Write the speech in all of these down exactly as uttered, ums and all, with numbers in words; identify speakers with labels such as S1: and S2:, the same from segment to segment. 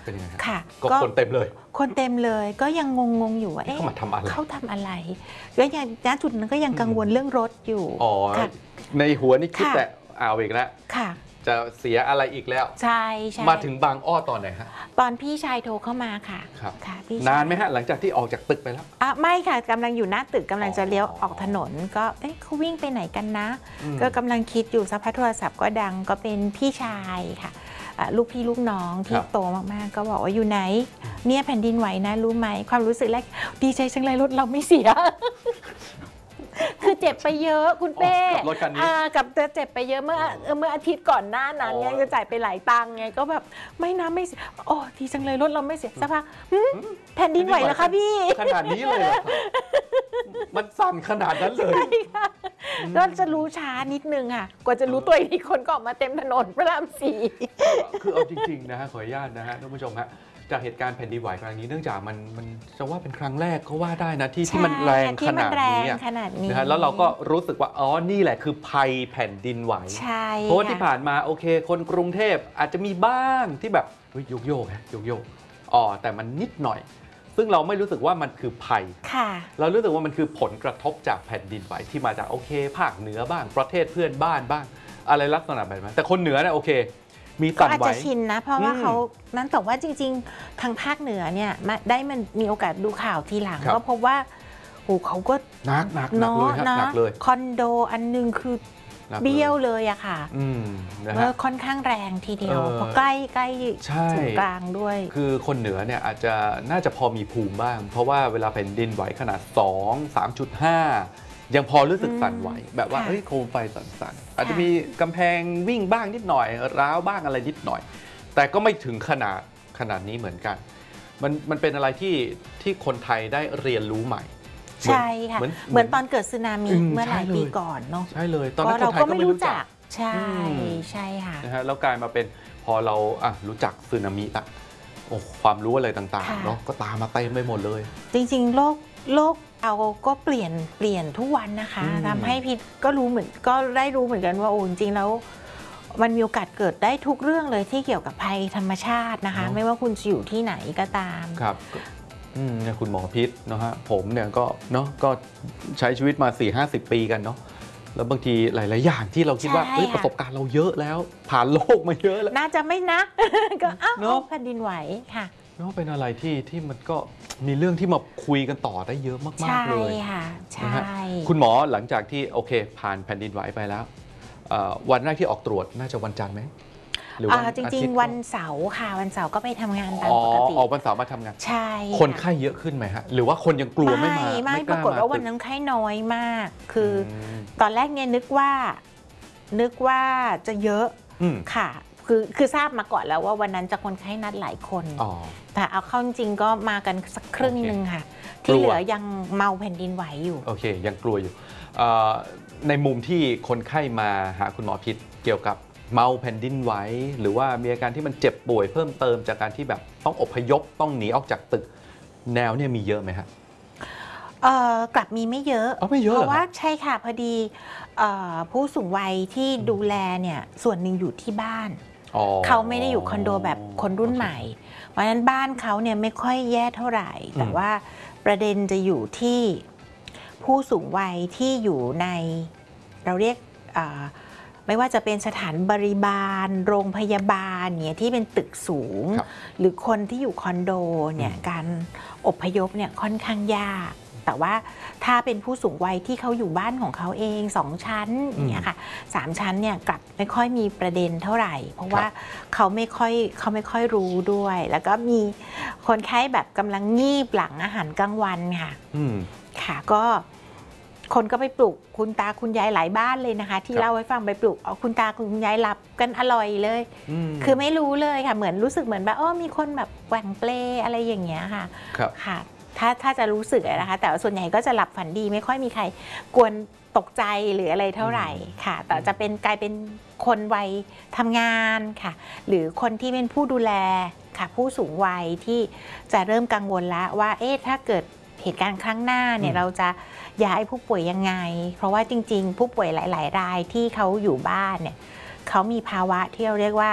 S1: เป็นยังไง
S2: ค่ะ
S1: ก็คนเต็มเลย
S2: คนเต็มเลยก็ยังงงๆอยู่ว่าเอ๊ะ
S1: เขามาทำอะไร
S2: เขาทำอะไรก็ยังณจุดนั้นก็ยังกังวลเรื่องรถอยู่
S1: อ๋อในหัวนี่คิดแต่เอาอีกแล้ว
S2: ค่ะ
S1: จะเสียอะไรอีกแล้ว
S2: ใช่ใช่
S1: มาถึงบางอ้อตอนไหนฮะ
S2: ตอนพี่ชายโทรเข้ามาค่ะ
S1: ครับ
S2: ค่ะพี่
S1: นานไหมฮะหลังจากที่ออกจากตึกไปแล้ว
S2: อ่ะไม่ค่ะกำลังอยู่หน้าตึกกำลังจะเลี้ยวออกถนนก็เอ๊ะเขาวิ่งไปไหนกันนะก็กำลังคิดอยู่สักพักโทรศัพท์ก็ดังก็เป็นพี่ชายค่ะลูกพี่ลูกน้องที่โตมากๆก็บอกว่าอยู่ไหนเนี่ยแผ่นดินไหวนะรู้ไหมความรู้สึกแรกดีใจจังเลยรถเราไม่เสียคือเจ็บไปเยอะคุณเป้กับเจ็บไปเยอะเมื่อเมื่ออาทิตย์ก่อนหน้านั้นไงจะจ่ายไปหลายตังค์ไงก็แบบไม่นะไม่เสียโอ้ดีจังเลยรถเราไม่เสียสักพักแผ่นดินไหวแล้วค่ะพี่
S1: ขนาดนี้เลยมันสั่นขนาดนั้นเลย
S2: ก็จะรู้ช้านิดนึงค่ะกว่าจะรู้ตัวอีกคนก็ออกมาเต็มถนนพระรามสี่
S1: คือเอาจริงๆนะฮะขออนุญาตนะฮะท่านผู้ชมฮะจากเหตุการณ์แผ่นดินไหวครั้งนี้เนื่องจากมันมันจะว่าเป็นครั้งแรกก็ว่าได้นะที่ที่มันแรงขนาดนี้นะฮะแล้วเราก็รู้สึกว่าอ๋อนี่แหละคือภัยแผ่นดินไหวเพราะว่าที่ผ่านมาโอเคคนกรุงเทพอาจจะมีบ้างที่แบบโยกโยกฮะโยกโยกอ๋อแต่มันนิดหน่อยซึ่งเราไม่รู้สึกว่ามันคือภัยเรารู้สึกว่ามันคือผลกระทบจากแผ่นดินไหวที่มาจากโอเคภาคเหนือบ้างประเทศเพื่อนบ้านบ้างอะไรลักษณะแบบนั้นแต่คนเหนือเนี่ยโอเคมีสั่นไหว
S2: อาจจะชินนะเพราะว่าเขานั้นแต่ว่าจริงๆทางภาคเหนือเนี่ยได้มันมีโอกาสดูข่าวทีหลังก็พบว่าโอ้เขาก็
S1: หนักหนักหนักเลยหนักเลย
S2: คอนโดอันนึงคือเบี้ยวเลยอะค่ะเมื่อค่อนข้างแรงทีเดียวเพราะใกล้ใกล้ศูนย์กลางด้วย
S1: คือคนเหนือเนี่ยอาจจะน่าจะพอมีภูมิบ้างเพราะว่าเวลาแผ่นดินไหวขนาดสอง สามจุดห้ายังพอรู้สึกสั่นไหวแบบว่าเฮ้ยโคมไฟสั่นๆอาจจะมีกำแพงวิ่งบ้างนิดหน่อยร้าวบ้างอะไรนิดหน่อยแต่ก็ไม่ถึงขนาดขนาดนี้เหมือนกันมันมันเป็นอะไรที่ที่คนไทยได้เรียนรู้ใหม่
S2: ใช่ค่ะเหมือนตอนเกิดสึนามิเมื่อหลายปีก่อนเนาะ
S1: ใช่เลยตอนนั้น
S2: คนไทยก็ไม่รู้จักใช่ใช่ค่ะ
S1: นะฮะแล้วกลายมาเป็นพอเราอ่ะรู้จักสึนามิละโอ้ความรู้อะไรต่างๆเนาะก็ตามมาเต็มไปหมดเลย
S2: จริงๆโลกโลกเอาก็เปลี่ยนเปลี่ยนทุกวันนะคะทำให้พิษก็รู้เหมือนก็ได้รู้เหมือนกันว่าโอ้จริงๆแล้วมันมีโอกาสเกิดได้ทุกเรื่องเลยที่เกี่ยวกับภัยธรรมชาตินะคะไม่ว่าคุณจะอยู่ที่ไหนก็ตาม
S1: ครับอืมเนี่ยคุณหมอพิษนะฮะผมเนี่ยก็เนาะก็ใช้ชีวิตมา สี่ห้าสิบ ปีกันเนาะแล้วบางทีหลายๆอย่างที่เราคิดว่าประสบการณ์เราเยอะแล้วผ่านโลกมาเยอะแล้ว
S2: น่าจะไม่นักก็อ้าวแผ่นดินไหวค่ะ
S1: เนาะเป็นอะไรที่ที่มันก็มีเรื่องที่มาคุยกันต่อได้เยอะมากๆเลย
S2: ใช่ค่ะใช่
S1: คุณหมอหลังจากที่โอเคผ่านแผ่นดินไหวไปแล้ววันแรกที่ออกตรวจน่าจะวันจันทร์ไหม
S2: หรือจริงๆวันเสาร์ค่ะวันเสาร์ก็ไปทำงานตามปกติ
S1: ออกวันเสาร์มาทำงาน
S2: ใช่
S1: คนไข้เยอะขึ้นไหมฮะหรือว่าคนยังกลัวไม่มา
S2: ไม่ปรากฏว่าวันนั้นไข้น้อยมากคือตอนแรกเนี่ยนึกว่านึกว่าจะเยอะค่ะคือคือทราบมาก่อนแล้วว่าวันนั้นจะคนไข้นัดหลายคนแต่เอาเข้าจริงก็มากันสักครึ่งนึงค่ะที่เหลือยังเมาแผ่นดินไหวอยู่
S1: โอเคยังกลัวอยู่ในมุมที่คนไข้มาหาคุณหมอพิษเกี่ยวกับเมาแผ่นดินไหวหรือว่ามีอาการที่มันเจ็บป่วยเพิ่มเติมจากการที่แบบต้องอพยพต้องหนีออกจากตึกแนวเนี่ยมีเยอะไหมครับ
S2: กลับมีไม่เยอะเพราะว่าใช่ค่ะพอดีผู้สูงวัยที่ดูแลเนี่ยส่วนหนึ่งอยู่ที่บ้านเขาไม่ได้อยู่คอนโดแบบคนรุ่นใหม่เพราะฉะนั้นบ้านเขาเนี่ยไม่ค่อยแย่เท่าไหร่แต่ว่าประเด็นจะอยู่ที่ผู้สูงวัยที่อยู่ในเราเรียกไม่ว่าจะเป็นสถานบริบาลโรงพยาบาลเนี่ยที่เป็นตึกสูงหรือคนที่อยู่คอนโดเนี่ยการอพยพเนี่ยค่อนข้างยากแต่ว่าถ้าเป็นผู้สูงวัยที่เขาอยู่บ้านของเขาเองสองชั้นอย่างเงี้ยค่ะสามชั้นเนี่ยกลับไม่ค่อยมีประเด็นเท่าไหร่เพราะว่าเขาไม่ค่อยเขาไม่ค่อยรู้ด้วยแล้วก็มีคนไข้แบบกำลังงีบหลังอาหารกลางวันค่ะค่ะก็คนก็ไปปลุกคุณตาคุณยายหลายบ้านเลยนะคะที่เล่าให้ฟังไปปลุกเอาคุณตาคุณยายหลับกันอร่อยเลยคือไม่รู้เลยค่ะเหมือนรู้สึกเหมือนแบบอ๋อมีคนแบบแกว่งเปลอะไรอย่างเงี้ยค่ะค่ะถ้าถ้าจะรู้สึกนะคะแต่ส่วนใหญ่ก็จะหลับฝันดีไม่ค่อยมีใครกวนตกใจหรืออะไรเท่าไหร่ค่ะแต่จะเป็นกลายเป็นคนวัยทำงานค่ะหรือคนที่เป็นผู้ดูแลค่ะผู้สูงวัยที่จะเริ่มกังวลแล้วว่าเอ๊ะถ้าเกิดเหตุการณ์ครั้งหน้าเนี่ยเราจะย้ายผู้ป่วยยังไงเพราะว่าจริงๆผู้ป่วยหลายๆรายที่เขาอยู่บ้านเนี่ยเขามีภาวะที่เราเรียกว่า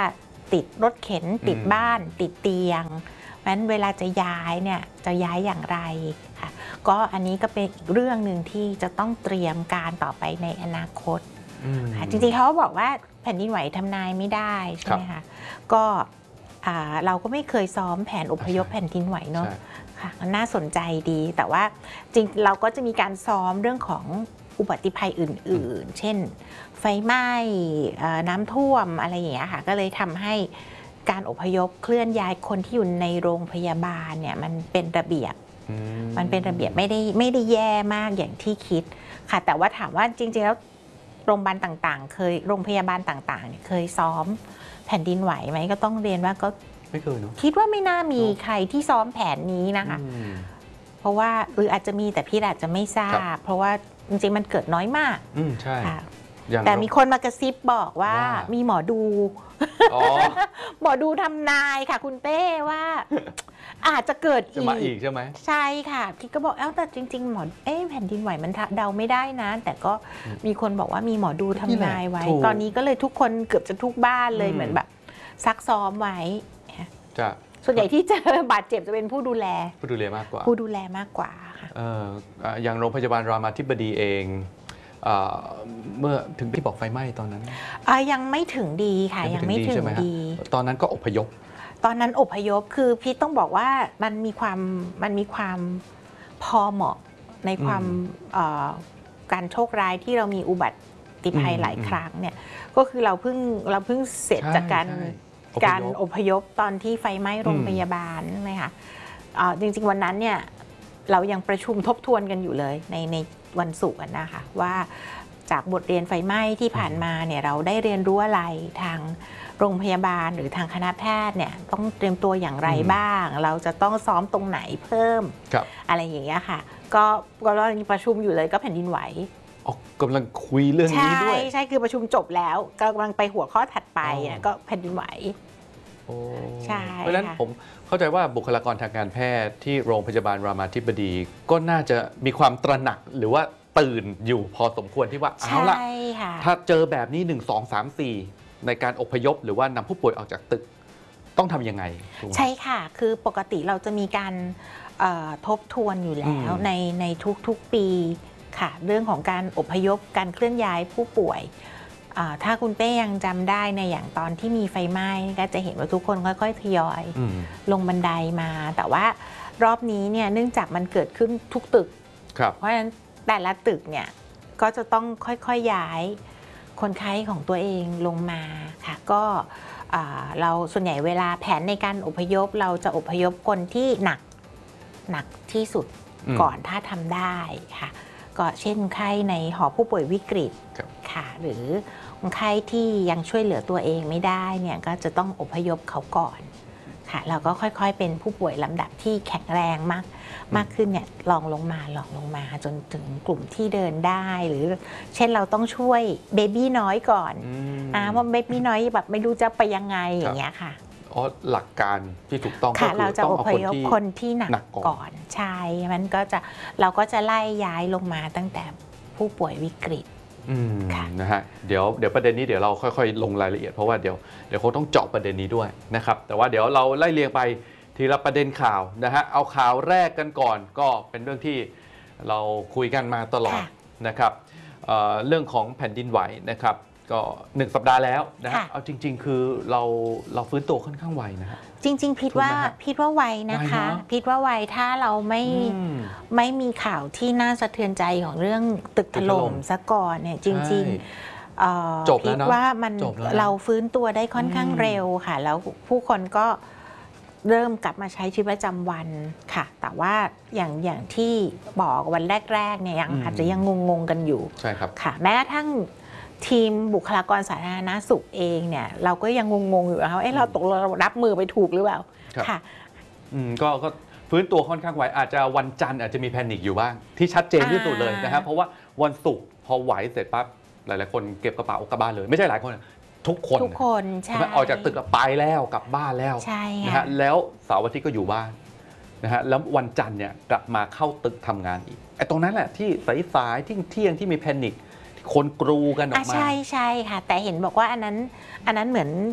S2: ติดรถเข็นติดบ้านติดเตียงเพราะฉะนั้นเวลาจะย้ายเนี่ยจะย้ายอย่างไรค่ะก็อันนี้ก็เป็นอีกเรื่องหนึ่งที่จะต้องเตรียมการต่อไปในอนาคตค่ะจริงๆเขาบอกว่าแผ่นดินไหวทำนายไม่ได้ใช่ไหมคะก็เราก็ไม่เคยซ้อมแผนอพยพแผ่นดินไหวเนาะค่ะน่าสนใจดีแต่ว่าจริงเราก็จะมีการซ้อมเรื่องของอุบัติภัยอื่นๆเช่นไฟไหม้น้ำท่วมอะไรอย่างเงี้ยค่ะก็เลยทำให้การอพยพเคลื่อนย้ายคนที่อยู่ในโรงพยาบาลเนี่ยมันเป็นระเบียบมันเป็นระเบียบไม่ได้ไม่ได้แย่มากอย่างที่คิดค่ะแต่ว่าถามว่าจริงๆแล้วโรงพยาบาลต่างๆเคยโรงพยาบาลต่างๆเนี่ยเคยซ้อมแผ่นดินไหวไหมก็ต้องเรียนว่าก็
S1: ไม่เคยเนาะ
S2: คิดว่าไม่น่ามีใครที่ซ้อมแผนนี้นะคะเพราะว่าหรืออาจจะมีแต่พี่อาจจะไม่ทราบเพราะว่าจริงๆมันเกิดน้อยมาก
S1: อืมใช่
S2: แต่มีคนมากระซิบบอกว่ามีหมอดูหมอดูทำนายค่ะคุณเต้ว่าอาจจะเกิดอีก
S1: จะมาอีกใช่ไหม
S2: ใช่ค่ะพี่ก็บอกเอ้าแต่จริงๆหมอเอ๊ะแผ่นดินไหวมันเดาไม่ได้นะแต่ก็มีคนบอกว่ามีหมอดูทำนายไว้ตอนนี้ก็เลยทุกคนเกือบจะทุกบ้านเลยเหมือนแบบซักซ้อมไว้
S1: จะ
S2: ส่วนใหญ่ที่เจอบาดเจ็บจะเป็นผู้ดูแล
S1: ผู้ดูแลมากกว่า
S2: ผู้ดูแลมากกว่าค่ะ
S1: อย่างโรงพยาบาลรามาธิบดีเองเมื่อถึงที่บอกไฟไหม้ตอนนั้น
S2: ยังไม่ถึงดีค่ะยังไม่ถึงดี
S1: ตอนนั้นก็อพยพ
S2: ตอนนั้นอพยพคือพี่ต้องบอกว่ามันมีความมันมีความพอเหมาะในความการโชคร้ายที่เรามีอุบัติภัยหลายครั้งเนี่ยก็คือเราเพิ่งเราเพิ่งเสร็จจากการการอพยพตอนที่ไฟไหม้โรงพยาบาลใช่ไหมคะจริงๆวันนั้นเนี่ยเรายังประชุมทบทวนกันอยู่เลยในในวันศุกร์นะคะว่าจากบทเรียนไฟไหม้ที่ผ่านมาเนี่ยเราได้เรียนรู้อะไรทางโรงพยาบาลหรือทางคณะแพทย์เนี่ยต้องเตรียมตัวอย่างไรบ้างเราจะต้องซ้อมตรงไหนเพิ่มอะไรอย่างเงี้ยค่ะก็ก็เราประชุมอยู่เลยก็แผ่นดินไหว
S1: อ๋อกำลังคุยเรื่องนี้ด้วย
S2: ใช่ใช่คือประชุมจบแล้วกำลังไปหัวข้อถัดไปก็แผ่นดินไหว
S1: ใช่เพราะฉะนั้นผมเข้าใจว่าบุคลากรทางการแพทย์ที่โรงพยาบาลรามาธิบดีก็น่าจะมีความตระหนักหรือว่าตื่นอยู่พอสมควรที่ว่าเอาละถ้าเจอแบบนี้หนึ่ง สอง สาม สี่ในการอพยพหรือว่านำผู้ป่วยออกจากตึกต้องทำยังไง
S2: ใช่ค่ะคือปกติเราจะมีการทบทวนอยู่แล้วในในทุกๆปีค่ะเรื่องของการอพยพการเคลื่อนย้ายผู้ป่วยถ้าคุณเป้ยังจำได้ในอย่างตอนที่มีไฟไหม้ก็จะเห็นว่าทุกคนค่อยๆทยอยลงบันไดมาแต่ว่ารอบนี้เนี่ยเนื่องจากมันเกิดขึ้นทุกตึกเพราะฉะนั้นแต่ละตึกเนี่ยก็จะต้องค่อยๆย้ายคนไข้ของตัวเองลงมาค่ะก็เราส่วนใหญ่เวลาแผนในการอพยพเราจะอพยพคนที่หนักหนักที่สุดก่อนถ้าทำได้ค่ะก็เช่นคนไข้ในหอผู้ป่วยวิกฤตค่ะหรือคนไข้ที่ยังช่วยเหลือตัวเองไม่ได้เนี่ยก็จะต้องอพยพเขาก่อนค่ะแล้วก็ค่อยๆเป็นผู้ป่วยลำดับที่แข็งแรงมากมากขึ้นเนี่ยลองลงมาลองลงมาจนถึงกลุ่มที่เดินได้หรือเช่นเราต้องช่วยเบบี้น้อยก่อนอ่าว่าเบบี้น้อยแบบไม่รู้จะไปยังไงอย่างเงี้ยค่ะ
S1: อ๋อหลักการที่ถูกต้องก็คือ
S2: เราจะอพยพคนที่หนักก่อนใช่มันก็จะเราก็จะไล่ย้ายลงมาตั้งแต่ผู้ป่วยวิกฤต
S1: นะฮะเดี๋ยวเดี๋ยวประเด็นนี้เดี๋ยวเราค่อยๆลงรายละเอียดเพราะว่าเดี๋ยวเดี๋ยวคงต้องเจาะประเด็นนี้ด้วยนะครับแต่ว่าเดี๋ยวเราไล่เรียงไปทีละประเด็นข่าวนะฮะเอาข่าวแรกกันก่อนก็เป็นเรื่องที่เราคุยกันมาตลอดนะครับ เอ่อ เรื่องของแผ่นดินไหวนะครับก็หนึ่งสัปดาห์แล้วนะฮะเอาจริงๆคือเราเราฟื้นตัวค่อนข้างไวนะฮะ
S2: จริงๆพิดว่าพิดว่าไวนะคะพิดว่าไวถ้าเราไม่ไม่มีข่าวที่น่าสะเทือนใจของเรื่องตึกถล่มซะก่อนเนี่ยจริงๆ
S1: จบแล้วเนาะ
S2: ว่ามันเราฟื้นตัวได้ค่อนข้างเร็วค่ะแล้วผู้คนก็เริ่มกลับมาใช้ชีวิตประจำวันค่ะแต่ว่าอย่างอย่างที่บอกวันแรกๆเนี่ยยังอาจจะยังงงๆกันอยู่
S1: ใช่ครับ
S2: ค่ะแม้กระทั่งทีมบุคลากรสาธารณสุขเองเนี่ยเราก็ยังงงๆอยู่ว่าเอ๊ะเราตกลงรับมือไปถูกหรือเปล่าค่ะ
S1: อืมก็ก็ฟื้นตัวค่อนข้างไวอาจจะวันจันทร์อาจจะมีแพนิคอยู่บ้างที่ชัดเจนที่สุดเลยนะครับเพราะว่าวันศุกร์พอไหวเสร็จปั๊บหลายๆคนเก็บกระเป๋ากลับบ้านเลยไม่ใช่หลายคนทุกคน
S2: ทุกคนใช่
S1: ออกจากตึกไปแล้วกลับบ้านแล้วนะฮะแล้วเสาร์อาทิตย์ก็อยู่บ้านนะฮะแล้ววันจันทร์เนี่ยกลับมาเข้าตึกทำงานอีกไอ้ตรงนั้นแหละที่สายๆที่เที่ยงที่มีแพนิคคนกรูกันออกมา
S2: ใช่ใช่ค่ะแต่เห็นบอกว่าอันนั้นอันนั้นเหมือน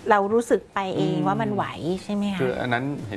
S2: เรารู้สึกไปเองว่ามันไหวใช่ไหมคะ
S1: คืออันนั้น